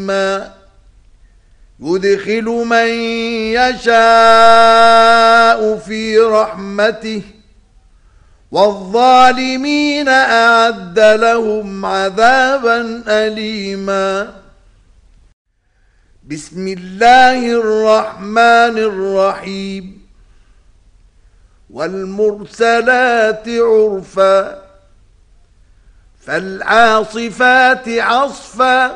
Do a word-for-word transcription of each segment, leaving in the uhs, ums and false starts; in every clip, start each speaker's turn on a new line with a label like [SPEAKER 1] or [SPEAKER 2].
[SPEAKER 1] ما يدخل من يشاء في رحمته والظالمين أعد لهم عذابا أليما. بسم الله الرحمن الرحيم. والمرسلات عرفا فالعاصفات عصفا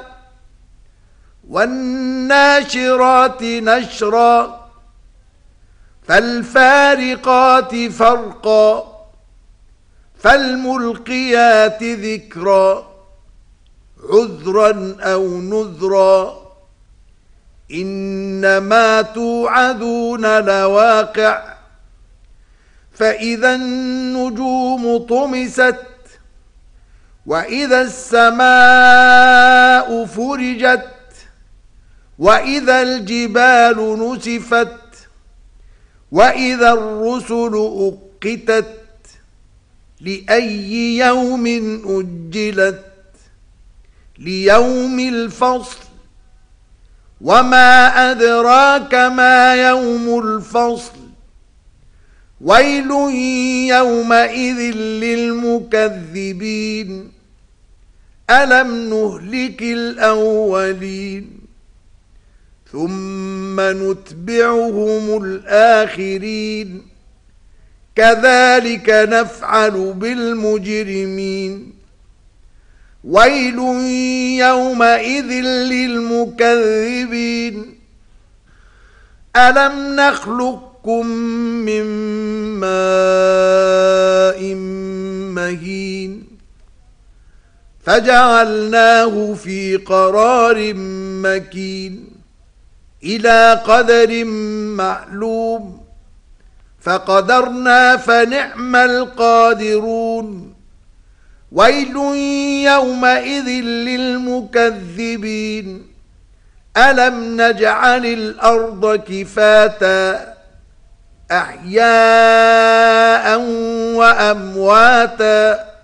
[SPEAKER 1] والناشرات نشرا فالفارقات فرقا فالملقيات ذكرا عذرا أو نذرا إنما توعدون لواقع فإذا النجوم طمست وإذا السماء فرجت وإذا الجبال نسفت وإذا الرسل أقتت لأي يوم أجلت ليوم الفصل وما أدراك ما يوم الفصل ويل يومئذ للمكذبين ألم نهلك الأولين ثم نتبعهم الآخرين كذلك نفعل بالمجرمين ويل يومئذ للمكذبين ألم نخلقكم من ماء مهين فجعلناه في قرار مكين إلى قدر معلوم فقدرنا فنعم القادرون ويل يومئذ للمكذبين ألم نجعل الأرض كفاتا أحياء وأمواتا